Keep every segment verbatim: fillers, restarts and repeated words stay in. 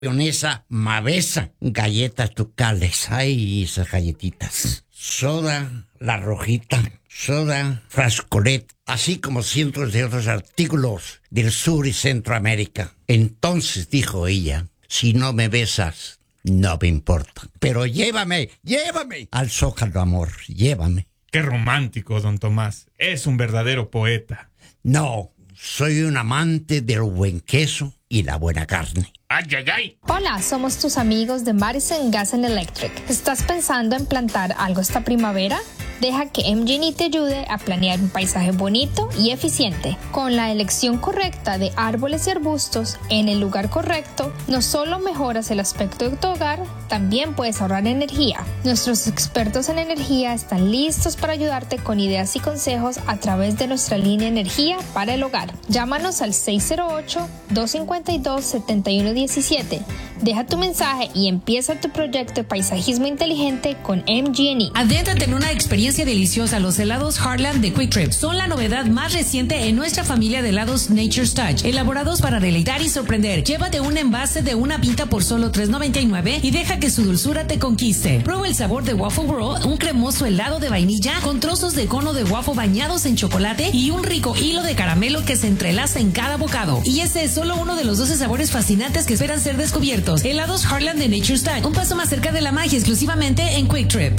mayonesa Mavesa, galletas Ducales, ay, esas galletitas, soda, la rojita, soda, Frascolet, así como cientos de otros artículos del sur y Centroamérica. Entonces dijo ella, si no me besas, no me importa, pero llévame, llévame al Zócalo, amor, llévame. Qué romántico, don Tomás. Es un verdadero poeta. No, soy un amante del buen queso y la buena carne. ¡Ay, ay, ay! Hola, somos tus amigos de Madison Gas and Electric. ¿Estás pensando en plantar algo esta primavera? Deja que M G and E te ayude a planear un paisaje bonito y eficiente. Con la elección correcta de árboles y arbustos en el lugar correcto, no solo mejoras el aspecto de tu hogar, también puedes ahorrar energía. Nuestros expertos en energía están listos para ayudarte con ideas y consejos a través de nuestra línea Energía para el Hogar. Llámanos al seis cero ocho, dos cinco dos, siete uno uno siete. Deja tu mensaje y empieza tu proyecto de paisajismo inteligente con M G and E. Adéntrate en una experiencia deliciosa. Los helados Heartland de Quick Trip son la novedad más reciente en nuestra familia de helados Nature's Touch, elaborados para deleitar y sorprender. Llévate un envase de una pinta por solo tres noventa y nueve y deja que su dulzura te conquiste. Prueba el sabor de Waffle World, un cremoso helado de vainilla con trozos de cono de waffle bañados en chocolate y un rico hilo de caramelo que se entrelaza en cada bocado. Y ese es solo uno de los doce sabores fascinantes que esperan ser descubiertos. Helados Heartland de Nature's Touch, un paso más cerca de la magia, exclusivamente en Quick Trip.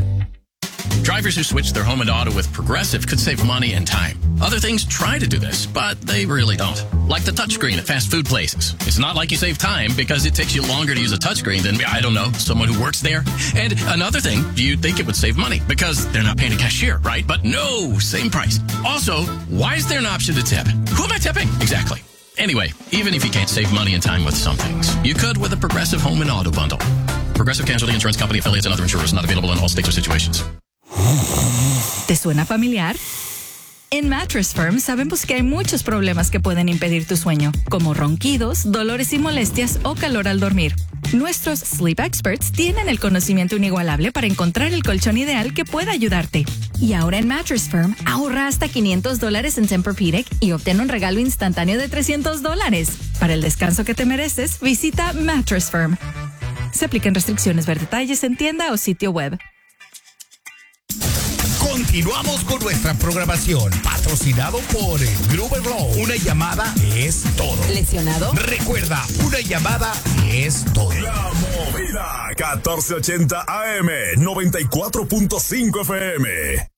Drivers who switch their home and auto with Progressive could save money and time. Other things try to do this, but they really don't. Like the touchscreen at fast food places. It's not like you save time because it takes you longer to use a touchscreen than, I don't know, someone who works there. And another thing, you'd think it would save money because they're not paying a cashier, right? But no, same price. Also, why is there an option to tip? Who am I tipping? Exactly. Anyway, even if you can't save money and time with some things, you could with a Progressive Home and Auto Bundle. Progressive Casualty Insurance Company, affiliates, and other insurers, not available in all states or situations. ¿Te suena familiar? En Mattress Firm sabemos que hay muchos problemas que pueden impedir tu sueño, como ronquidos, dolores y molestias o calor al dormir. Nuestros Sleep Experts tienen el conocimiento inigualable para encontrar el colchón ideal que pueda ayudarte. Y ahora en Mattress Firm, ahorra hasta quinientos dólares en Tempur-Pedic y obtén un regalo instantáneo de trescientos dólares. Para el descanso que te mereces, visita Mattress Firm. Se aplican restricciones, ver detalles en tienda o sitio web. Continuamos con nuestra programación, patrocinado por Gruber Law. Una llamada es todo. ¿Lesionado? Recuerda, una llamada es todo. La Movida, catorce ochenta A M, noventa y cuatro punto cinco F M.